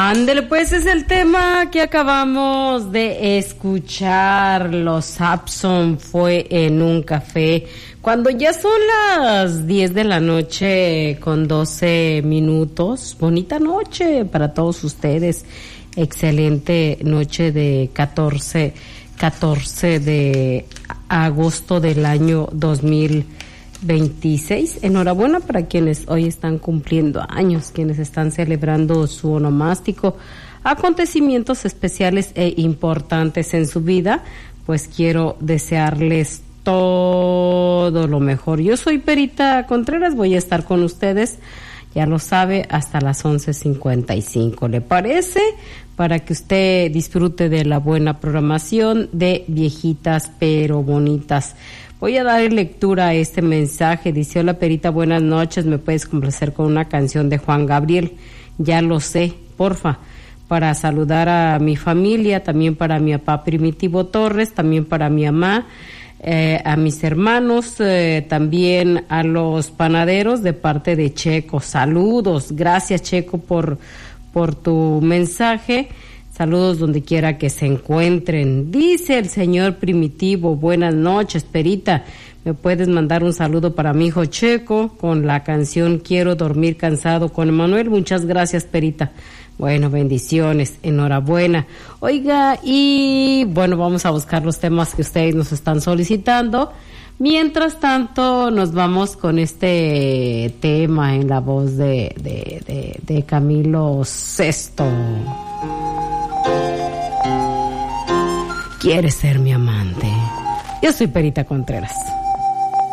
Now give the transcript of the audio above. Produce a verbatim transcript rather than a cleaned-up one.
Ándele, pues es el tema que acabamos de escuchar. Los Saxon fue en un café. Cuando ya son las diez de la noche con doce minutos. Bonita noche para todos ustedes. Excelente noche de catorce, catorce de agosto del año dos mil veintiséis. Enhorabuena para quienes hoy están cumpliendo años, quienes están celebrando su onomástico, acontecimientos especiales e importantes en su vida. Pues quiero desearles todo lo mejor. Yo soy Perita Contreras, voy a estar con ustedes, ya lo sabe, hasta las once cincuenta y cinco. ¿Le parece? Para que usted disfrute de la buena programación de Viejitas pero Bonitas. Voy a dar lectura a este mensaje. Dice: hola Perita, buenas noches, ¿me puedes complacer con una canción de Juan Gabriel? Ya lo sé, porfa, para saludar a mi familia, también para mi papá Primitivo Torres, también para mi mamá, eh, a mis hermanos, eh, también a los panaderos de parte de Checo. Saludos, gracias Checo por, por tu mensaje. Saludos donde quiera que se encuentren. Dice el señor Primitivo: buenas noches, Perita. ¿Me puedes mandar un saludo para mi hijo Checo con la canción Quiero dormir cansado con Emanuel? Muchas gracias, Perita. Bueno, bendiciones, enhorabuena. Oiga, y bueno, vamos a buscar los temas que ustedes nos están solicitando. Mientras tanto, nos vamos con este tema en la voz de, de, de, de Camilo Sesto. ¿Quieres ser mi amante? Yo soy Perita Contreras.